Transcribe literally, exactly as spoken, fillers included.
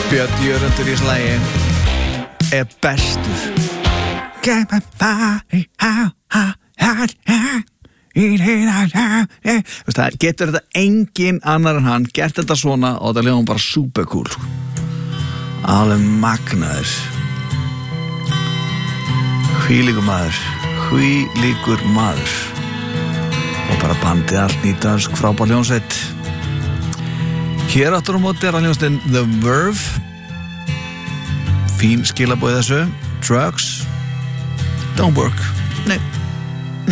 Björn Jörundur í þessu lagi er bestur. Það getur þetta engin annar en hann gert þetta svona og þetta hljóðum bara super cool. Alveg magnaður. Hvílíkur maður, hvílíkur maður. Og bara bandið allt nýtdansk frábær hljónsveit. Hér áttur á móti er að hljónstin The Verve. Fín skilaboð þessu. Drugs don't work. Nei.